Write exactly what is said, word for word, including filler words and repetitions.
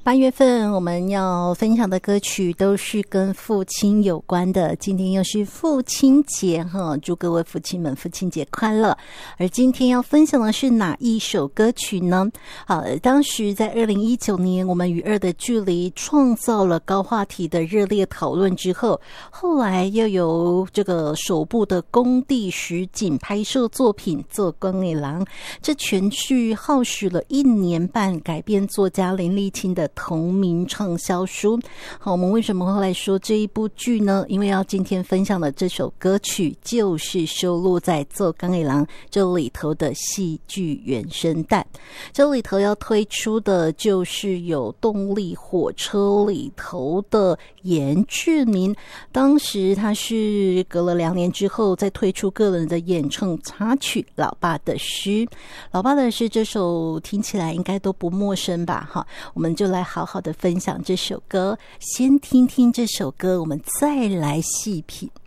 八月份我们要分享的歌曲都是跟父亲有关的，今天又是父亲节哈，祝各位父亲们父亲节快乐。而今天要分享的是哪一首歌曲呢？好，当时在二零一九年我们与二的距离创造了高话题的热烈讨论之后，后来又有这个首部的工地实景拍摄作品《做光的人》，这全剧耗时了一年半，改编作家林立青的同名畅销书。好，我们为什么会来说这一部剧呢？因为要今天分享的这首歌曲就是收录在《做光的人》这里头的戏剧原声带。这里头要推出的就是有动力火车里头的严志明，当时他是隔了两年之后再推出个人的演唱插曲《老爸的诗》。老爸的诗这首听起来应该都不陌生吧？哈，我们就来好好的分享这首歌，先听听这首歌，我们再来细品。